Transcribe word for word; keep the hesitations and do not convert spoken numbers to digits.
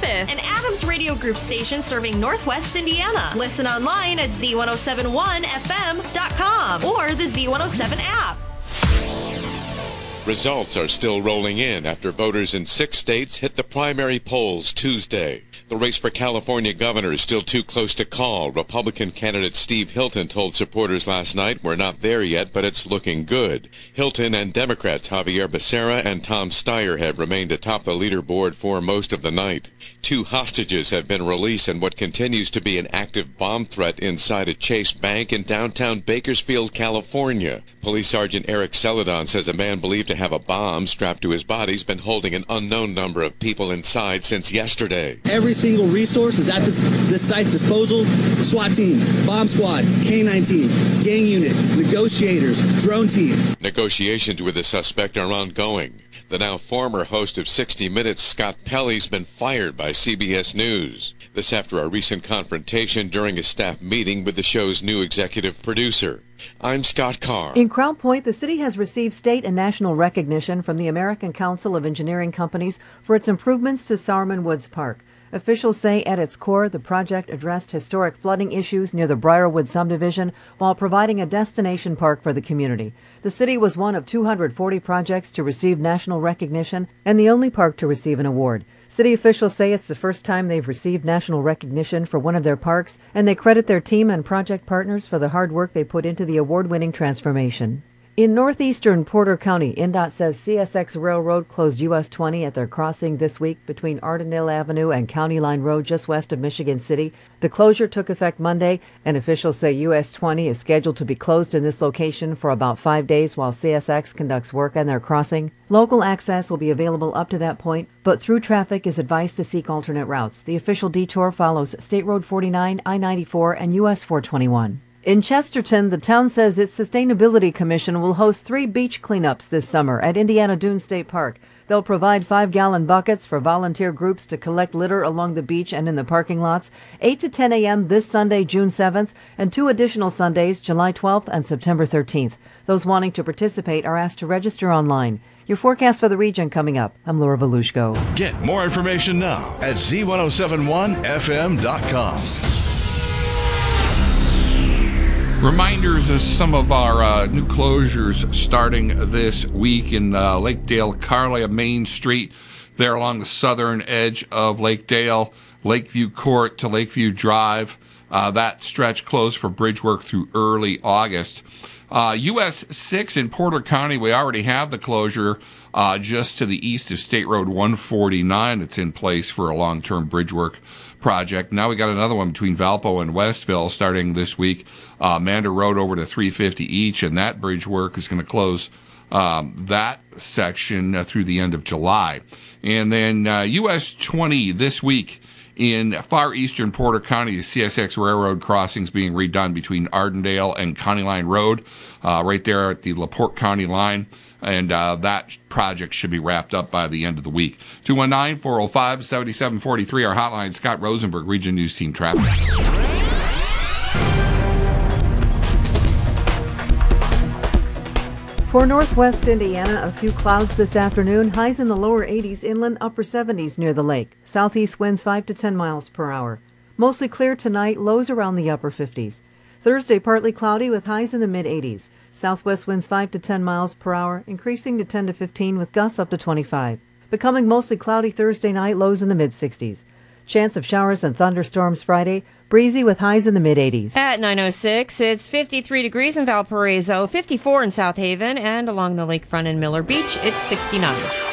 Cardiff, an Adams Radio Group station serving Northwest Indiana. Listen online at z ten seventy-one f m dot com or the Z one oh seven app. Results are still rolling in after voters in six states hit the primary polls Tuesday. The race for California governor is still too close to call. Republican candidate Steve Hilton told supporters last night, "We're not there yet, but it's looking good." Hilton and Democrats Javier Becerra and Tom Steyer have remained atop the leaderboard for most of the night. Two hostages have been released in what continues to be an active bomb threat inside a Chase Bank in downtown Bakersfield, California. Police Sergeant Eric Celadon says a man believed to have a bomb strapped to his body has been holding an unknown number of people inside since yesterday. Every single resource is at this, this site's disposal. SWAT team, bomb squad, K nine team, gang unit, negotiators, drone team. Negotiations with the suspect are ongoing. The now former host of sixty minutes, Scott Pelley's been fired by C B S News. This after a recent confrontation during a staff meeting with the show's new executive producer. I'm Scott Carr. In Crown Point, the city has received state and national recognition from the American Council of Engineering Companies for its improvements to Sowerman Woods Park. Officials say at its core, the project addressed historic flooding issues near the Briarwood subdivision while providing a destination park for the community. The city was one of two hundred forty projects to receive national recognition and the only park to receive an award. City officials say it's the first time they've received national recognition for one of their parks, and they credit their team and project partners for the hard work they put into the award-winning transformation. In northeastern Porter County, N D O T says C S X Railroad closed U S twenty at their crossing this week between Ardenale Avenue and County Line Road just west of Michigan City. The closure took effect Monday, and officials say U S twenty is scheduled to be closed in this location for about five days while C S X conducts work on their crossing. Local access will be available up to that point, but through traffic is advised to seek alternate routes. The official detour follows State Road forty-nine, I ninety-four, and U S four twenty-one. In Chesterton, the town says its Sustainability Commission will host three beach cleanups this summer at Indiana Dunes State Park. They'll provide five-gallon buckets for volunteer groups to collect litter along the beach and in the parking lots, eight to ten a.m. this Sunday, June seventh, and two additional Sundays, July twelfth and September thirteenth. Those wanting to participate are asked to register online. Your forecast for the region coming up. I'm Laura Volushko. Get more information now at Z ten seventy-one F M dot com. Reminders of some of our uh, new closures starting this week in uh, Lakedale, Carlia Main Street, there along the southern edge of Lakedale, Lakeview Court to Lakeview Drive. Uh, that stretch closed for bridge work through early August. Uh, U S six in Porter County, we already have the closure uh, just to the east of State Road one forty-nine. It's in place for a long-term bridge work project. Now we got another one between Valpo and Westville starting this week. Uh, Mander Road over to three fifty each, and that bridge work is going to close um, that section uh, through the end of July. And then uh, U S twenty this week in far eastern Porter County, the C S X Railroad crossings being redone between Ardendale and County Line Road, uh, right there at the LaPorte County line. And uh, that project should be wrapped up by the end of the week. two one nine, four oh five, seven seven four three, our hotline. Scott Rosenberg, Region News Team Traffic. For northwest Indiana, a few clouds this afternoon. Highs in the lower eighties, inland upper seventies near the lake. Southeast winds five to ten miles per hour. Mostly clear tonight, lows around the upper fifties. Thursday, partly cloudy with highs in the mid-eighties. Southwest winds five to ten miles per hour, increasing to ten to fifteen with gusts up to twenty-five. Becoming mostly cloudy Thursday night, lows in the mid-sixties. Chance of showers and thunderstorms Friday, breezy with highs in the mid-eighties. At nine oh six, it's fifty-three degrees in Valparaiso, fifty-four in South Haven, and along the lakefront in Miller Beach, it's sixty-nine.